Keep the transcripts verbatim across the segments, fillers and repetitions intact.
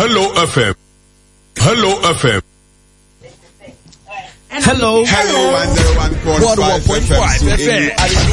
Hello F M. Hello F M. Hello. Hello. one oh one point five F M.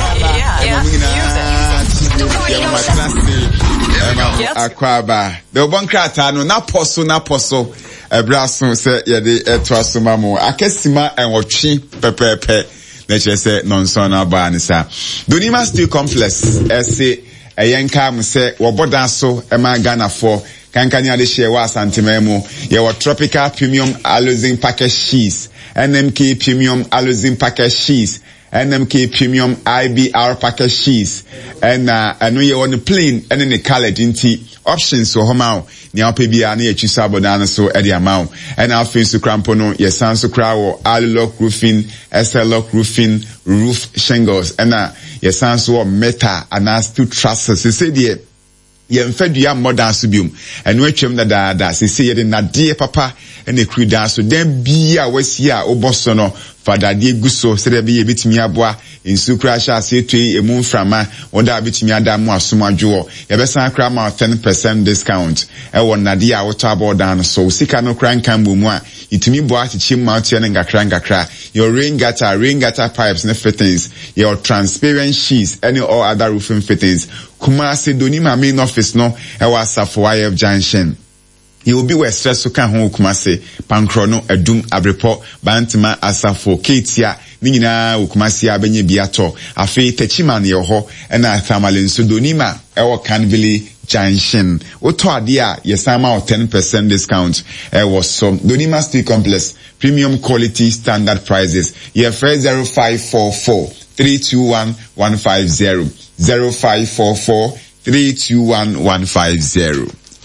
Akwaba. The one krata no na poso na poso. Ebraso se yede etwa soma mo. Akesima enwotwe pepepe. Na che se nonson aba nisa. Donima Steel Complex ese eyenka mo se woboda so e ma Ghana for kankani ade share wa santimemo. Ye wa tropical premium allozine package cheese. N M K Premium Allozine Package Cheese, N M K Premium I B R Package Cheese, and uh, I know you're on the plane and in the colored into options so how now P B R near Chisabodana so at the amount, and our face to crampono, yes, Sanso Crow, Alulock Roofing, S L Lock Roofing, Roof Shingles, and uh, yes, Sanso Meta, and us two trusses, you say, dear. Yemfa dua modern subium eno atwam da da da se se yede nade papa ene kru da so den bia wasi a oboso no fada de guso se de be bitimi aboa insu kra sha se tui emu mframa oda bitimi ada mu asomadwo ye be san kra ma ten percent discount e won nade a woto abodan so sika no kra nkan bomu a itumi bo achichi mount ye ngakra ngakra your rain gutter rain gutter pipes and fittings your transparent sheets any all other roofing fittings Kumasi Donima main office no ewa Safo I F Junction. You will be where stress so can ho Kumasi Pankrono Edum Abrepo Bantima Asafo Ketia Nina Kumasi Abenye Biato Afi Techiman Yoho and a Thamalin so Donima ewa Canville Junction. Oto adia yesama or ten percent discount e was so Donima Steel Complex premium quality standard prices. Ye first zero five four four three two one one five zero zero five four four three two one one five zero.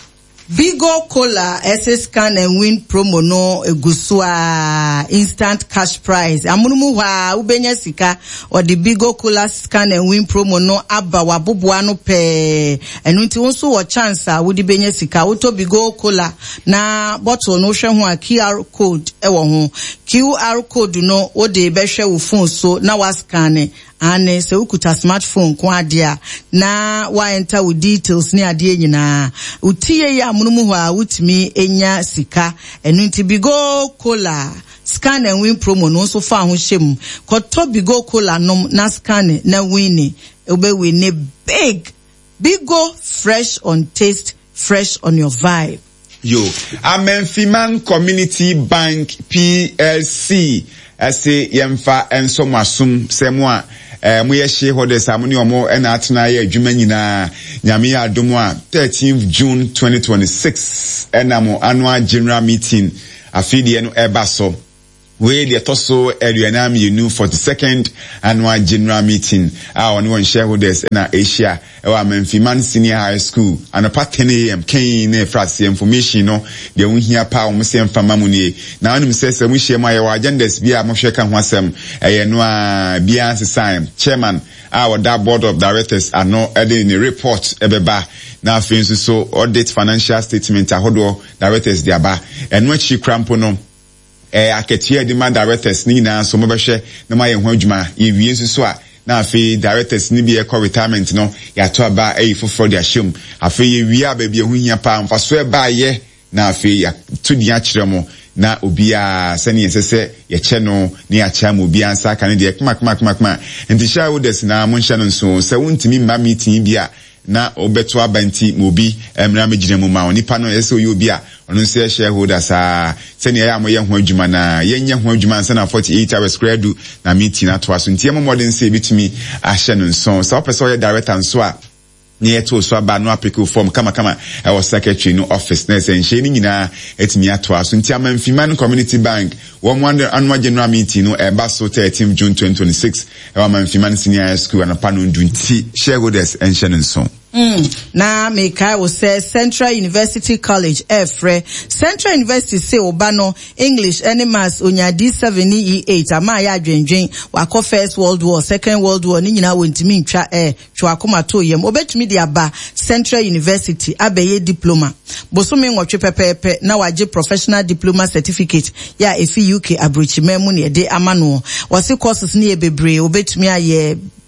Bigo Cola S S Scan and Win promo no egusua instant cash prize. Amunumu wa ubenya sika or the Bigo Cola Scan and Win promo no aba wabubuwa no pe. And unti unsu wa chance wudi benye sika uto Bigo Cola na bottle no shwe hwa Q R code ewa hon. Q R code no ode beshe ufun so na wa scan ane se ukuta smartphone kwa dia na wa enter with details ni adie nyina utie ya munumu wa utimi enya sika enu nti Bigo Cola scan and win promo no so fa ho hyem koto Bigo Cola nom na scan na win ube win big Bigo, fresh on taste, fresh on your vibe. Yo, Amenfiman Community Bank P L C ase yemfa enso masum semwa eh moye shareholders amuni omo na atena ye adwuma nyina nyame ya adomo a thirteenth June twenty twenty-six enamo annual general meeting afidi eno eba so we the toso eduanam you forty-second annual general meeting our one shareholders na Asia ewa Memfiman Senior High School and pa ten a m ken na frase information no de won hia pa o se mfama mu nie na anum se se mu hia ma ye wa agendas bia mo hwe ka ho asem eye no a bia sign chairman our that board of directors are no in a report ebeba na afensu so audit financial statement ahodo directors dia ba eno achi krampo no eh aketia demand directors ni na so mo behwe na ma ye ho adwuma ye wie nso so a na afi directors ni bi e call retirement no ya to aba eh foforo dia hyem afi ye wie aba bi ehun hia pa mfa so e ba ye na afi ya to dia kiremo na obia sani ensese ye che no ni a cha mo obia ansa kan de kma kma kma kma enti shareholders na mo nhya no so se wontimi ma meeting bia na obeto abanti mobi emra megire mu ma onipa no ese oyi obi a ono se shareholders a sene ya mo ye ho adwuma na yenye ho adwuma ansa na forty-eight hours square do na meeting ato aso ntie mo modern se bitimi ahye no nso so person ye director nso a near to so aba no apiko form kama kama I was secretary no office na se nhye ni nyina etimi ato aso ntia Memfiman Community Bank one wonder annual general meeting no eba so thirteenth June twenty twenty-six e wa Memfiman Senior High School and pano ndunti shareholders enhye no nso. Mm. Na Mekai will say Central University College Efre Central University say Obano English Animals Onya D seven E eight ama ya dwendwen wako First World War Second World War ni nyina wontimi ntwa eh twakoma to yem obetumi de aba Central University abeye diploma bosome nwotwe pepepe na waje professional diploma certificate ya efi U K abrochimemu ne de amano wase courses ni ebebre obetumi aye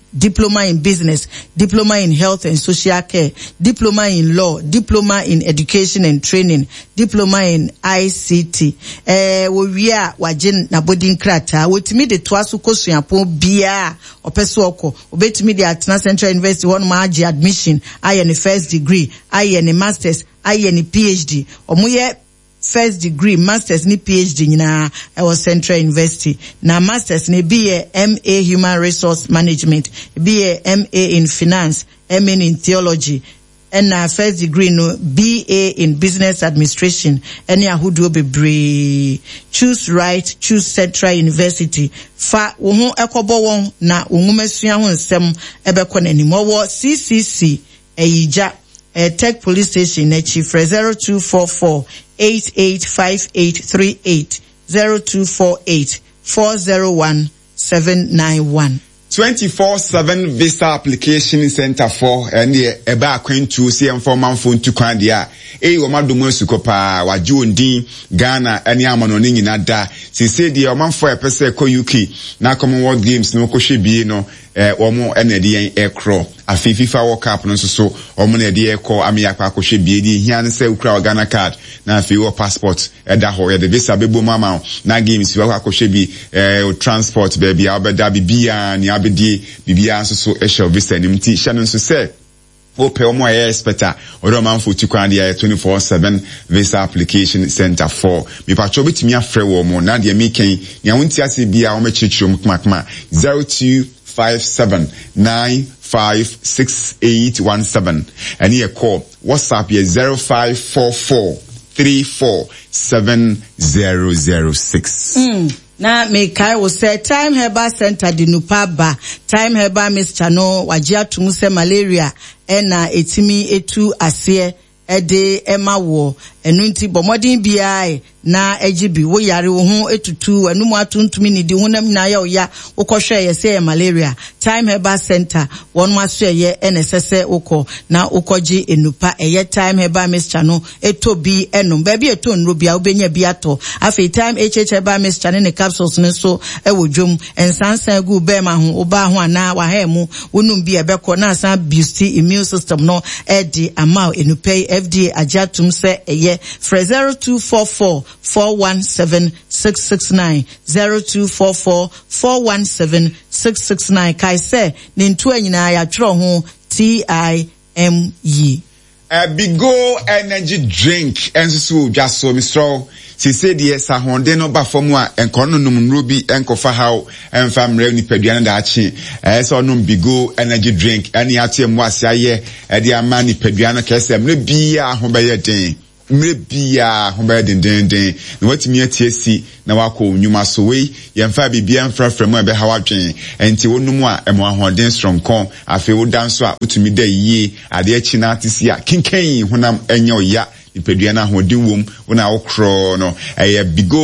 diploma in business, diploma in health and social care, diploma in law, diploma in education and training, diploma in I C T. Eh, we are wajin na bodin krata. Wotimi de twasu kosuyapo bia opeso oko. Obetimi de Atena Central University one maji admission. Aye ni first degree, aye ni masters, aye ni P H D. Omuye first degree, masters ni P H D na our Central University. Na masters ni B A M A Human Resource Management, B A M A in Finance, M A in Theology. And na first degree no B A in Business Administration. Any ahudu bebre. Choose right, choose Central University. Fa uhu ekobo won na umumesua ho nsem ebekọ nanimo wo C C C Eyija uh, Tech Police Station na chief zero two four four eight eight five eight three eight zero two four eight four zero one seven nine one. twenty-four seven visa application center for and the eba kwentu see em for manfo to kwan dia e wo madomo sukopa waje ondin Ghana ani amano ni nyina da se se dia o manfo e pese ko U K na Commonwealth Games no ko hwebie no eh omo ene de yen ekro afi FIFA World Cup no so omo na de ekọ amiyakwa akọhwe bie di hia ne se ukra Ghana card na afi wo passport e da ho ye de visa bebo mama na games wa akọhwe bi eh transport baby abeda bibia ni abedi bibia so so e show visa ni mti hia no so se ope omo aye expecta odo manfo tukwan dia twenty-four seven visa application center for me pacho betimi afre wo mo na de mi ken nya wonti ase bia o me chichirom kmakma zero two five seven nine five six eight one seven and here call WhatsApp here zero five four four three four seven zero zero six. Mm. Na me kai wo say Time Herbal Center di Nupaba Time Herbal Mister No wajia tumu se malaria ena etimi etu ase ede ema wo enu nti bomodin biae na ejibi wo yare wo ho etutu enu mu atuntumi ni di honam na ya oya ukohwe ye say malaria Time Herbal Center won maso ye enesese uko na ukoji enupa eye Time Herbal Mister No etobi enum ba bi eto nro bia obenya bi ato afi Time H H Herbal Mister ne capsules ne so ewo dwom ensansan gu be ma ho oba ho ana wa ha mu wonum bi ebekọ na san boost immune system no edi ama enupa F D A ajatum se eye zero two four four four one seven six six nine zero two four four four one seven six six nine kai se ne ntu anyina ya twro ho T I M E a Bigo energy drink enso just so Mister si se die sa honde no ba fom a enkono num nro bi enkofa haw emfa mre ni paduane da achi eh so num Bigo energy drink ani atemu ase aye e de ama ni paduane kese mre bia ho be ye den mre bia ho be den den den na watimi atie si na wako nyuma so we yemfa bibia mfraframu e be hawa dwen enti wonum a emo ahoden stronkon afi wo danso a utumi da yie ade achi na atisi a kinkan honam enye oya ipeduana hodin wom una okro no eh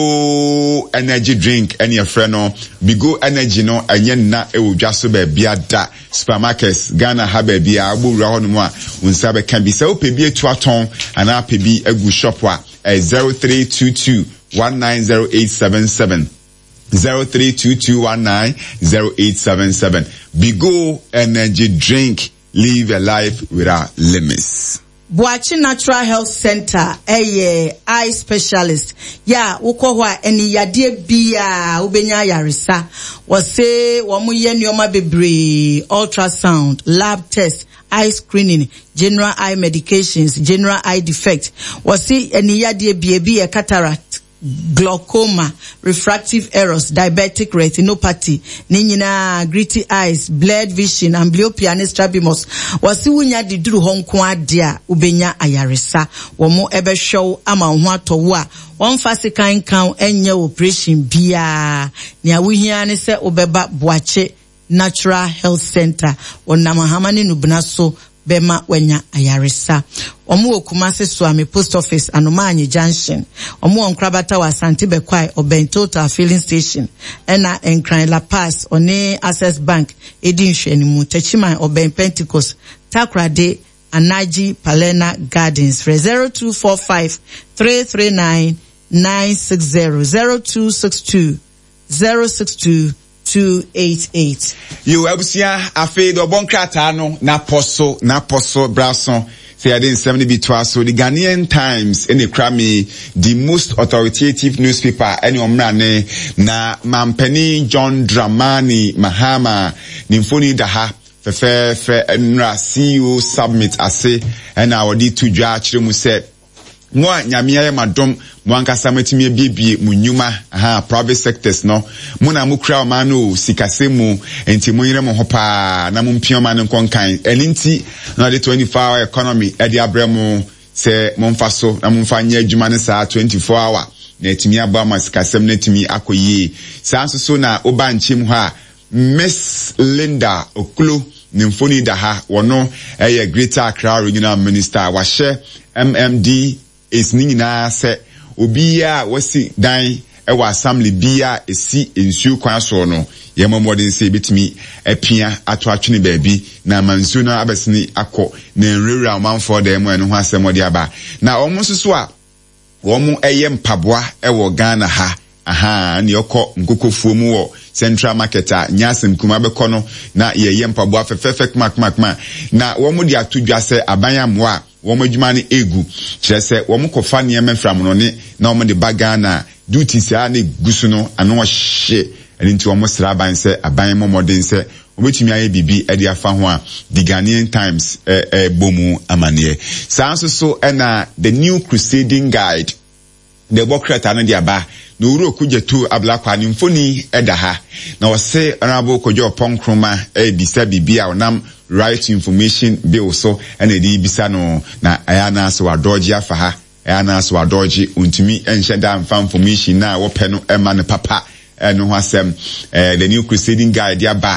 Bigo energy drink any afre no Bigo energy no enye na e wodwaso ba bia da supermarkets Ghana ha ba bia agbowura ho no mu a unsa be kan bi se opebi etu aton ana pebi agu shop wa zero three two two one nine zero eight seven seven zero three two two one nine zero eight seven seven. Bigo energy drink, live a life without limits. Boachi Natural Health Center, eye eye specialist. Ya, uko wa eni yadie biya ubenya yarisa. Wase wamuye nyoma bebre, ultrasound, lab test, eye screening, general eye medications, general eye defect. Wase eni yadie biye biye cataract, glaucoma, refractive errors, diabetic retinopathy, ninyina gritty eyes, blurred vision, amblyopia and strabismus. Wasi wunya di duru honko adia ubenya ayaresa. Wamo ebe show ama unwa towa. One fasi kan kan enye operation biya. Ni awihia ne se ubeba Boachi Natural Health Center. Wanama hamani nubunaso bema wenya ayaresa. Omu Kumasi Swami Post Office Anomanyi Junction. Omu Onkrabata wa Santi Bekwai Obentota Filling Station. Ena Enkran La Paz One Access Bank Edin Shenimu Techima Oben Pentecost Takrade Anaji Palena Gardens zero two four five three three nine nine six zero zero two six two zero six two two eight eight. You abusia afi do bon krata no na poso na poso braso say I didn't seventy be twice. So the Ghanaian Times in the Krami, the most authoritative newspaper any omrane na Mampeni John Dramani Mahama Nimfoni Daha Fefe Fe Nra C E O submit ase and our D two judge mu said Mwa nyamia madom mwanka sametimi bibi munyuma aha private sectors no muna mukra o manu sikasemu enti munyire mo hopa na mumpio manu konkan elinti na the twenty-four hour economy e di abremu se momfa so na momfa nya adwuma ne saa twenty-four hour na etimi aba ma sikasem na etimi akoyi saa so so na oba nchim ha Miss Linda Oklo nimfoni da ha wono eye Greater Accra Regional Minister wahye M M D is nina se obiya wasi dan ewa assembly biya esi ensuo kwan so no ye momodin se betimi epia ato atwene baabi na mansuo na abesini akọ na enrewura manfo da emu eno ho asemodi aba na omo soso a omo eye mpaboa ewo Ghana ha aha ni okọ nkokofuo mu wo Central Market a nyasem kuma bekọ no na ye ye mpaboa fefefek mak mak mak na omo di atodwa se abanyamwa womo adwuma ne egu kire se womo kofa ne emfram no ne na womo de bagana duties a ne gusu no ano hye enti womo sra ban se aban momodin se obetumi aye bibi e de afa ho a the Ghanaian Times eh, eh, bomu amane sanso so na the new crusading guide the bokrata no de aba no uru okujetu ablakwa ni mfoni edaha na wose honorable Kojo Ponkroma e bisa bibi a onam right to information bill so and edi bisa no na ayana so adoji afa ha ayana so adoji untumi enhye da mfa information na wo pe no ema ne papa eno ho asem eh the new crusading guide ya ba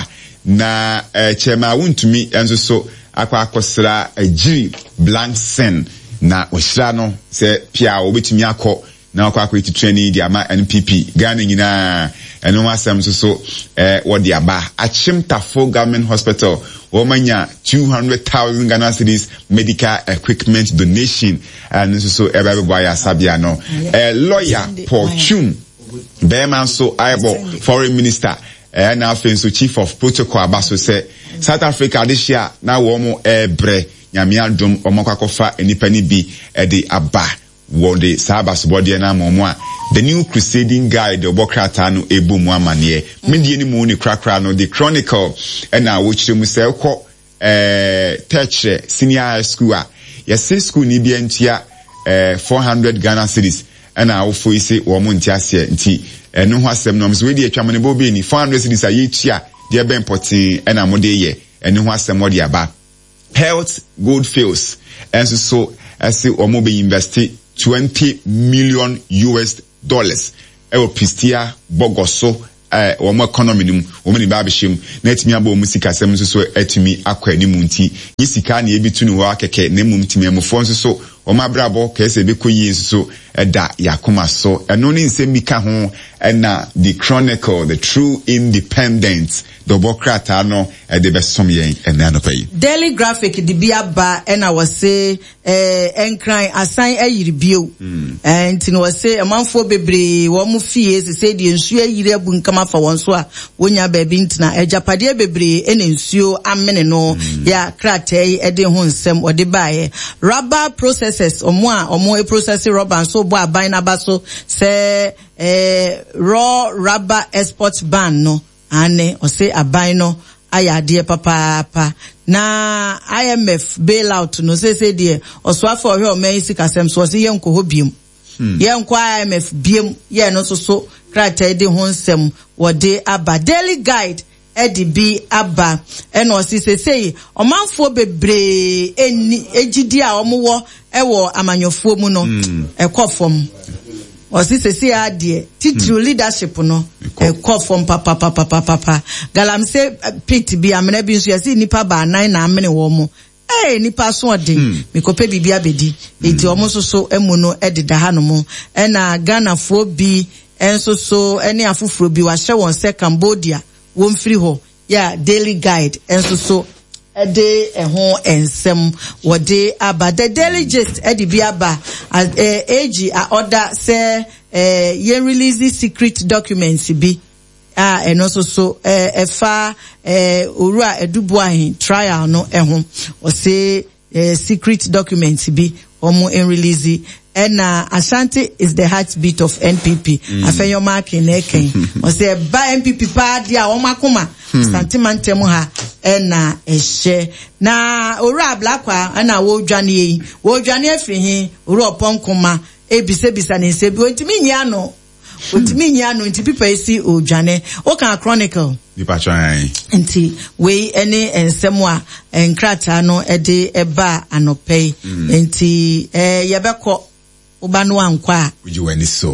na eh, chema untumi enso so akwa akosra agiri blank sen na ohira no se pia obetumi akọ na akwa akwa training di ama N P P Ghana nyina eno ho asem so so eh wo di aba Achimtafo Government Hospital womanya two hundred thousand Ghana cedis medical equipment donation and so so ebe boy asabia no a lawyer Paul Chum Beman so aibo foreign minister and now so chief of protocol abaso say South Africa this year na wo mo ebre nyamia dum omokakofa enipani bi e de aba wo de sabas body na momo a the new crusading guide the bokrata no ebu mu amane media ni mu ni krakra no the chronicle na wo chire mu se ko eh teacher senior high school a yes school ni bi entia eh four hundred Ghana cedis na wo fo ise wo mu ntia se nti eno ho asem no so we di atwamane bo be ni four hundred cedis a ye tia de be importing na mo de ye eno ho asem wo de aba health gold fields and so as o mo be invest twenty million U S dollars ewo pistia bogoso eh wo mo economy nim wo me ni ba behim na etimi aba o musika sem nso so etimi akwa ni mu nti yi sika na ebitu ni wo akeke na mu ntimi amfo nso so wo ma brabo ka ese be koyi nso so eda yakoma so eno ni nsem bi ka ho na the chronicle the true independent the bokrata no e de besom yen ena no pay Daily Graphic di bia ba na wo say eh enkran asan ayiri bio enti no wo say amanfo bebre wo mu fie se say di nsuo ayiri abu nkama fa won so a wonya ba bi ntina ejapade bebre ena nsuo amene no ya kratai e de ho nsem wo de baaye rubber processes omo a omo e process rubber so bo aban na ba so say eh raw rubber export ban no ane o say aban no ayade papa papa na I M F bailout no say say there oso afọ hwe o man sikasem so say yenko ho biem yenko I M F biem ye no so so krata de ho nsem wo de aba Daily Guide edi bi aba eno o say say omanfo bebre eni ejidi a omowo ewo amanyofo mu no ekofom o si se si ade titru leadership no e call from papa papa papa papa galam say pit bi amena bi nso yesi nipa ba nine na amene wo mo eh nipa so ode me kope bibia abedi enti omo so so emu no ededa ha no mo e na Ghana fo bi enso so ene afufuro bi wa hye won se Cambodia won free ho ya Daily Guide enso so ede ehon ensem wode aba the Daily Gist edi bi aba ag a order say eh ye release secret documents bi ah eno so so eh efa eh owura Edubuahin trial no ehho o say eh, secret documents bi omo en release and uh, Ashanti is the heartbeat of N P P. Mm. Afenyo marking eken. O say ba N P P pa dia o makoma. Santimantemu ha na ehye. Na ora blakwa na wo dwane yi. Wo dwane afiri hin, ora oponkoma e bise bisa ne se bi ontimi nya no. Ontimi nya no nti pipa esi o dwane. O kan chronicle. Pipa twan. Nti we ene ensem a enkrata no e de eba anope. Nti eh yebekọ Ubanu ankwa. Uji weni so.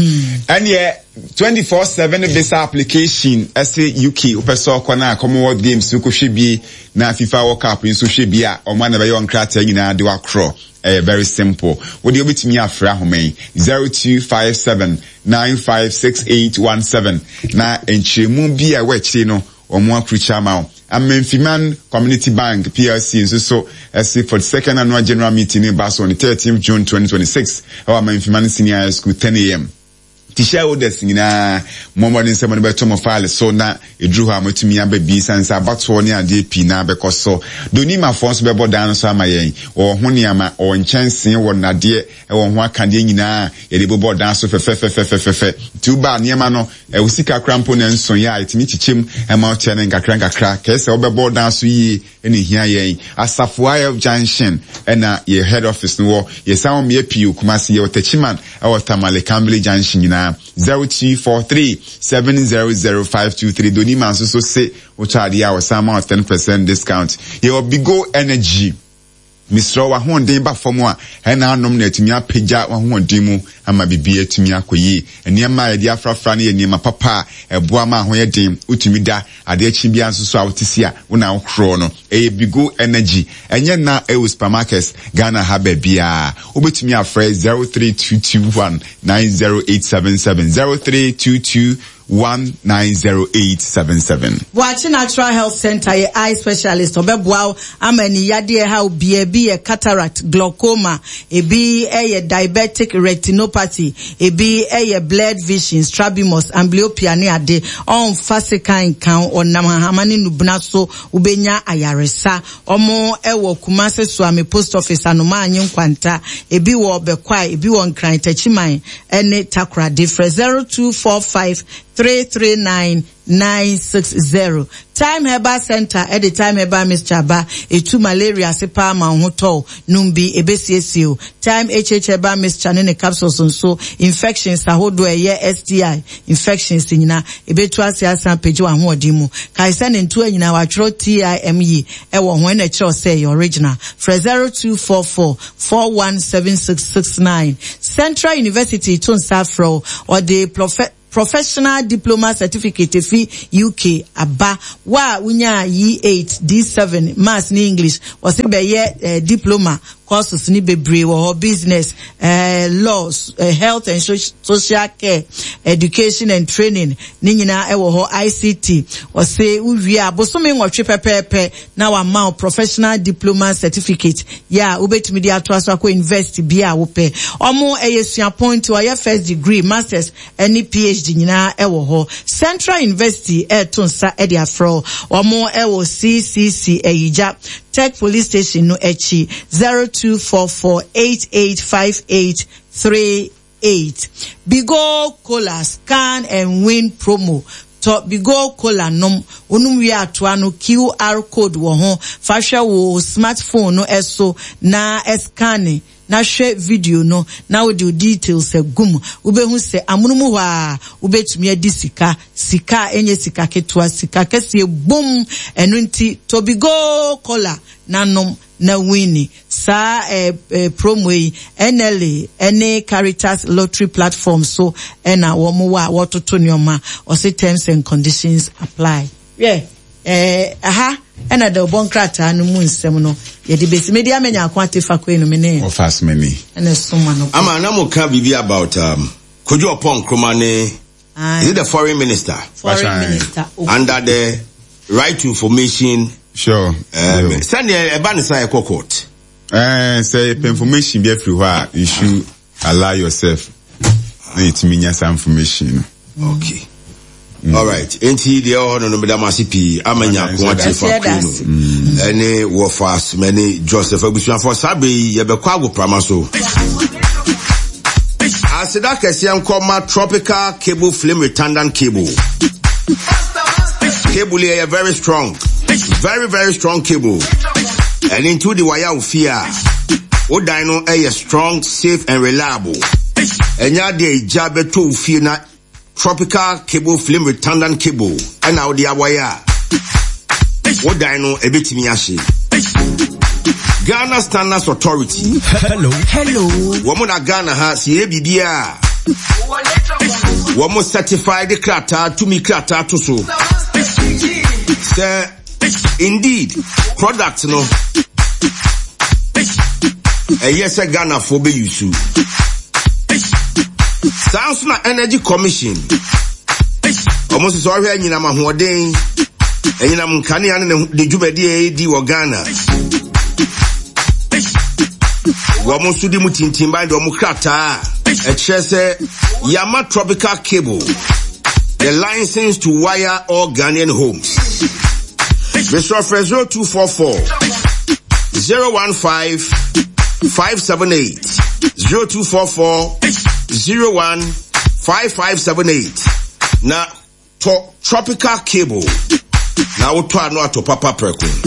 And yeah, twenty-four seven visa application S A U K upeso kwa na Commonwealth Games uko shibi na FIFA World Cup inso shibi ya omwana bayo ankrata yina diwa kro. Eh, very simple. Wodi obiti mi afra home zero two five seven nine five six eight one seven na enchemu bi a wechire no omo akrucha ma Amenfiman Community Bank P L C so so as for the second annual general meeting in Basel on the thirteenth of June twenty twenty-six. Our Amenfiman Senior High School ten A M T-shirt na more than seven by Tom file so na it drew her to me baby since about twenty and D P na because so don't need my phones bebo down so my or huniama or in chance or na dear or one candy na a little board dance of a fe fe fe fe fe fe two bar near mano a usika crampon and so ya it meet chim and mountain and crank crack case or board dance ye any here ye a Safuaya Junction and uh ye head office no ye sound me a pew kumasi your techiman our Tamale Cambly Junction na zero two four three seven zero zero five two three Doni man so so say ochadi ya wasama ten percent discount. Your Bigo Energy Mister wa honden ba fomo a ena anom na atimi apagya wa honden mu ama bibie atimi akoyi eniema ya dia frafra na eniema papa eboa ma ho yeden utumi da ade achi bia nso so a wotisi a wona wokro no e Bigo Energy enye na e supermarkets Ghana ha ba bia obetumi afre zero three two two one nine zero eight seven seven zero three two two one nine zero eight seven seven. Wachi Natural Health Center ye eye specialist obeboa amani yade ha obi ebi ye cataract, glaucoma, ebi ye diabetic retinopathy, ebi ye blurred vision, strabismus, amblyopia ne ade on fasikan kan onam hamani nubna so ubenya ayaresa omo ewo Kumase Swami post office anoma anyin kwanta ebi wo bekwai ebi wo nkran tachiman ene takra difference zero two four five three three nine nine six zero. Time Herbal Center at the Time Herbal Miss Chaba etu malaria sepa ma hoto numbi ebesiesio. Time H H Herbal Miss Chanene capsules on so infections ahodo eye S T I infections nyina ebetu asiasa page wa ho odimu. Kai send into nyina wa tro T I M E e wo ho na cho say original. For zero two four four four one seven six six nine. Central University to Safro or the prophet Professional Diploma Certificate fi U K aba wa unya ye eight D seven maths ni English was be ye uh, diploma courses ni bebre or business uh, laws uh, health and social care education and training ni nyina e wo ho I C T was say uwi abosome nwotwe pepepe na wa ma professional diploma certificate ya ubetimi dia to aso akọ university bia wo pe omo eyesua point wa your first degree masters any P H D nyina e wo ho Central University e tonsa e dia fro omo e wo C C C Eyija Tech Police Station no echi zero two four four eight eight five eight three eight. Bigo Cola scan and win promo. To Bigo Cola nom unum wi atoa no Q R code wo ho fasha wo smartphone no eso na scan na share video no na wo the details e gum ubehu se amunumu wa ubetumi adi sika sika enye sika ketua sika kese bum enu nti to Bigo Cola nanom na winning sa eh, eh, promo yi N L A any Caritas lottery platform so ena wo mo wa wototo nyoma or say terms and conditions apply. Yeah. Eh aha ena the bonkrata no mu nsem no ye de besi media menya akwate fakwe no mene o fast many ena soma no ama na mo ka bibi about um Kojo Opon Nkrumah ne is it the foreign minister foreign minister okay. Under the right to information sure um send e ba ne say court eh say information be everywhere you should allow yourself need to mean some information okay All right. Enti de o no no me da masipi amanya ko ati fa kuno. Ene wo fast many Joseph Abusuan for sabe ye be kwa go prama so. Asida kese nkoma tropical cable flame retardant cable. Cable here very strong. Very very strong cable. And into the wire of fear. O dino a strong, safe and reliable. Enya de jabe to fear na tropical cable flame retardant cable. And now the wire. O dino a bit miyashi. Ghana Standards Authority. Hello. Hello. Womuna Ghana has ye bibia. Womo certified the krata to me krata to so. Sir, indeed, products no. A yes, a Ghana for be you. Sounds na Energy Commission. Almost is already in a mahuading. And in a mukani and the Jubedi di Ghana. Wamo sudi mutintimba ndo mukrata. A chese Yama Tropical Cable. The license to wire all Ghanaian homes. Mister zero two four four zero one five five seven eight zero two four four zero one five five seven eight. Now, to tropical cable. Now, to ano ato papa preko.